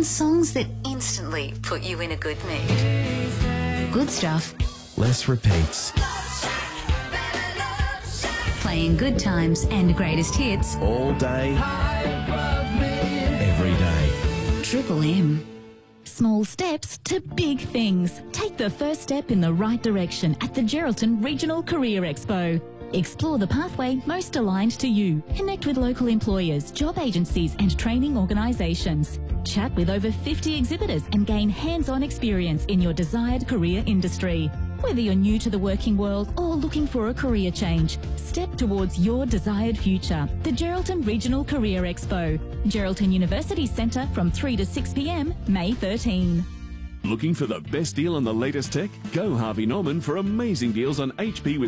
and songs that instantly put you in a good mood. Good stuff. Less repeats. Playing good times and greatest hits. All day. Every day. Triple M. Small steps to big things. Take the first step in the right direction at the Geraldton Regional Career Expo. Explore the pathway most aligned to you. Connect with local employers, job agencies and training organisations. Chat with over 50 exhibitors and gain hands-on experience in your desired career industry. Whether you're new to the working world or looking for a career change, step towards your desired future. The Geraldton Regional Career Expo. Geraldton University Centre from 3 to 6 p.m, May 13. Looking for the best deal on the latest tech? Go Harvey Norman for amazing deals on HP with